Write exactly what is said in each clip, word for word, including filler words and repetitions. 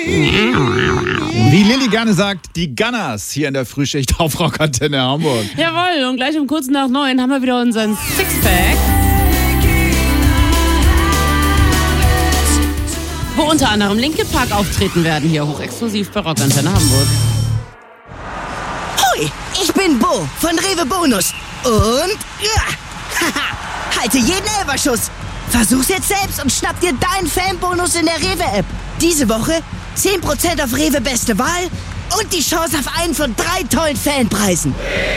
Wie Lilly gerne sagt, die Gunners hier in der Frühschicht auf Rockantenne Hamburg. Jawohl, und gleich um kurz nach neun haben wir wieder unseren Sixpack. Wo unter anderem Linkin Park auftreten werden, hier hochexklusiv bei Rockantenne Hamburg. Hoi, ich bin Bo von Rewe Bonus. Und ja, haha, halte jeden Elferschuss. Versuch's jetzt selbst und schnapp dir deinen Fanbonus in der Rewe-App. Diese Woche zehn Prozent auf Rewe Beste Wahl und die Chance auf einen von drei tollen Fanpreisen.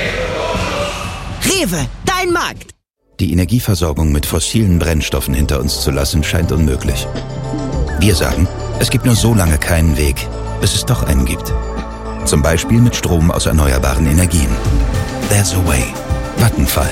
Rewe, dein Markt. Die Energieversorgung mit fossilen Brennstoffen hinter uns zu lassen, scheint unmöglich. Wir sagen, es gibt nur so lange keinen Weg, bis es doch einen gibt. Zum Beispiel mit Strom aus erneuerbaren Energien. There's a way. Vattenfall.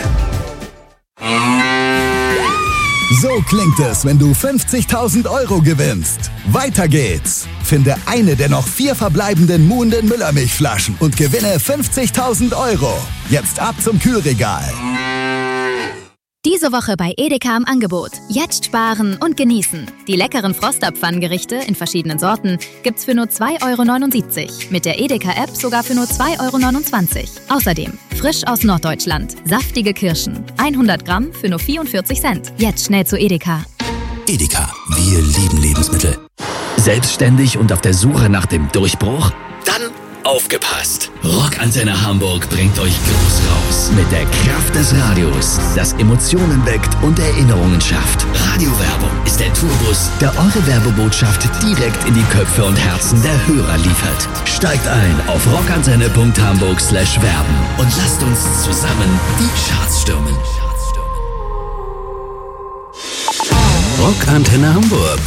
So klingt es, wenn du fünfzigtausend Euro gewinnst. Weiter geht's. Finde eine der noch vier verbleibenden Muhnden Müllermilchflaschen und gewinne fünfzigtausend Euro. Jetzt ab zum Kühlregal. Diese Woche bei Edeka im Angebot. Jetzt sparen und genießen. Die leckeren Frostabpfannengerichte in verschiedenen Sorten gibt's für nur zwei Euro neunundsiebzig. Mit der Edeka-App sogar für nur zwei Euro neunundzwanzig. Außerdem frisch aus Norddeutschland. Saftige Kirschen. hundert Gramm für nur vierundvierzig Cent. Jetzt schnell zu Edeka. Edeka, wir lieben Lebensmittel. Selbstständig und auf der Suche nach dem Durchbruch? Dann aufgepasst! Rockantenne Hamburg bringt euch groß raus mit der Kraft des Radios, das Emotionen weckt und Erinnerungen schafft. Radiowerbung ist der Tourbus, der eure Werbebotschaft direkt in die Köpfe und Herzen der Hörer liefert. Steigt ein auf rockantenne punkt hamburg slash werben und lasst uns zusammen die Charts stürmen. Rockantenne Hamburg.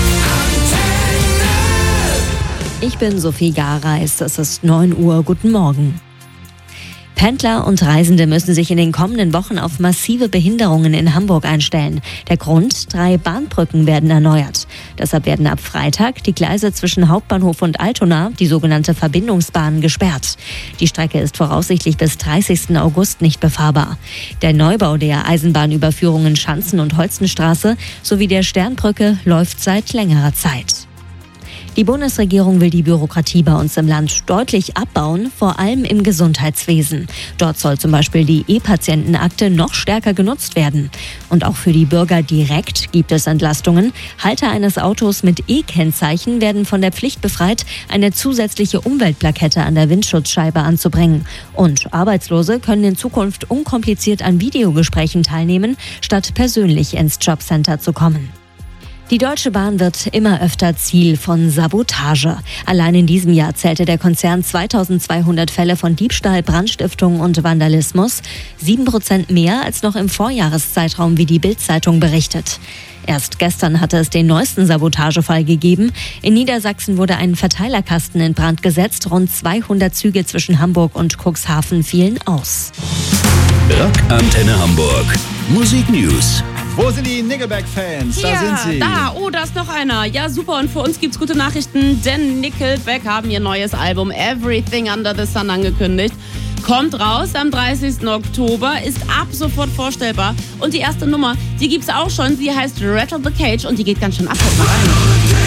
Ich bin Sophie Gareis, es ist neun Uhr, guten Morgen. Pendler und Reisende müssen sich in den kommenden Wochen auf massive Behinderungen in Hamburg einstellen. Der Grund? Drei Bahnbrücken werden erneuert. Deshalb werden ab Freitag die Gleise zwischen Hauptbahnhof und Altona, die sogenannte Verbindungsbahn, gesperrt. Die Strecke ist voraussichtlich bis dreißigsten August nicht befahrbar. Der Neubau der Eisenbahnüberführungen Schanzen- und Holstenstraße sowie der Sternbrücke läuft seit längerer Zeit. Die Bundesregierung will die Bürokratie bei uns im Land deutlich abbauen, vor allem im Gesundheitswesen. Dort soll zum Beispiel die E-Patientenakte noch stärker genutzt werden. Und auch für die Bürger direkt gibt es Entlastungen. Halter eines Autos mit E-Kennzeichen werden von der Pflicht befreit, eine zusätzliche Umweltplakette an der Windschutzscheibe anzubringen. Und Arbeitslose können in Zukunft unkompliziert an Videogesprächen teilnehmen, statt persönlich ins Jobcenter zu kommen. Die Deutsche Bahn wird immer öfter Ziel von Sabotage. Allein in diesem Jahr zählte der Konzern zweitausendzweihundert Fälle von Diebstahl, Brandstiftung und Vandalismus. Sieben Prozent mehr als noch im Vorjahreszeitraum, wie die Bild-Zeitung berichtet. Erst gestern hatte es den neuesten Sabotagefall gegeben. In Niedersachsen wurde ein Verteilerkasten in Brand gesetzt. Rund zweihundert Züge zwischen Hamburg und Cuxhaven fielen aus. Rockantenne Hamburg. Musik News. Wo sind die Nickelback-Fans? Da Ja, sind sie. da, oh, da ist noch einer. Ja, super, und für uns gibt's gute Nachrichten, denn Nickelback haben ihr neues Album Everything Under the Sun angekündigt. Kommt raus am dreißigsten Oktober, ist ab sofort vorstellbar. Und die erste Nummer, die gibt's auch schon, sie heißt Rattle the Cage und die geht ganz schön ab. Hört mal rein.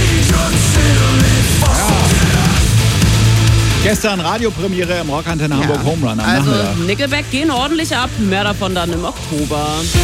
Gestern Radiopremiere im Rockantenne Ja. Hamburg Home Run am Also Nachmittag. Nickelback gehen ordentlich ab, mehr davon dann im Oktober.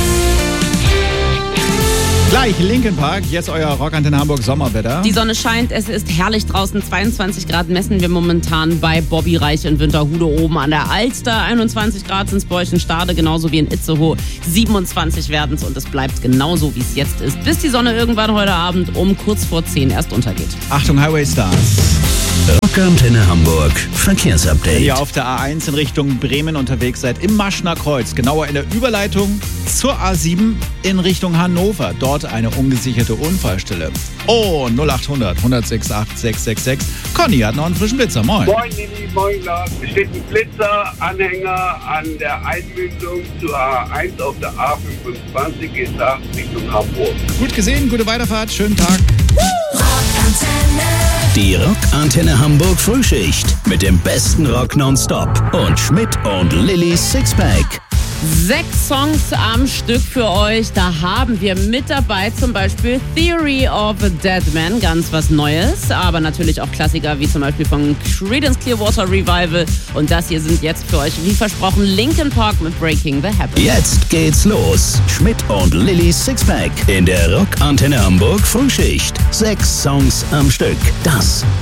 Gleich Linkin Park, jetzt euer Rockantenne Hamburg Sommerwetter. Die Sonne scheint, es ist herrlich draußen, zweiundzwanzig Grad messen wir momentan bei Bobby Reich in Winterhude oben an der Alster, einundzwanzig Grad sind es bei euch in Stade, genauso wie in Itzehoe, siebenundzwanzig werden es und es bleibt genauso, wie es jetzt ist, bis die Sonne irgendwann heute Abend um kurz vor zehn erst untergeht. Achtung, Highway Stars. Rockantenne Hamburg. Verkehrsupdate. Wenn ihr auf der A eins in Richtung Bremen unterwegs seid, im Maschner Kreuz, genauer in der Überleitung zur A sieben in Richtung Hannover. Dort eine ungesicherte Unfallstelle. Oh, null achthundert, hundertsechs acht sechs sechs sechs. Conny hat noch einen frischen Blitzer. Moin. Moin, Lili, moin, Lars. Es steht ein Blitzer-Anhänger an der Einmündung zur A eins auf der A fünfundzwanzig, geht nach Richtung Hamburg. Gut gesehen, gute Weiterfahrt, schönen Tag. Die Rockantenne Hamburg Frühschicht mit dem besten Rock nonstop und Schmidt und Lillys Sixpack. Sechs Songs am Stück für euch. Da haben wir mit dabei zum Beispiel Theory of a Dead Man, ganz was Neues, aber natürlich auch Klassiker wie zum Beispiel von Creedence Clearwater Revival. Und das hier sind jetzt für euch, wie versprochen, Linkin Park mit Breaking the Habit. Jetzt geht's los. Schmidt und Lillys Sixpack in der Rock Antenne Hamburg Frühschicht. Sechs Songs am Stück. Das